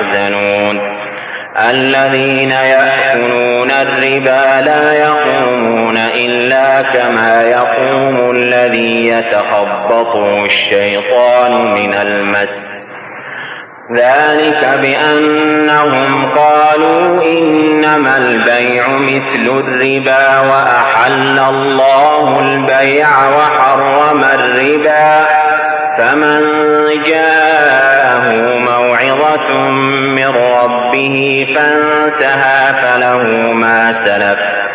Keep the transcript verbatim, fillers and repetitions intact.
يحزنون. الذين يأكلون الربا لا يقومون إلا كما يقوم الذي يتخبطه الشيطان من المس، ذلك بأنهم قالوا إنما البيع مثل الربا وأحل الله البيع وحرم الربا، فمن جاءه موعظة من ربه فانتهى فله ما سلف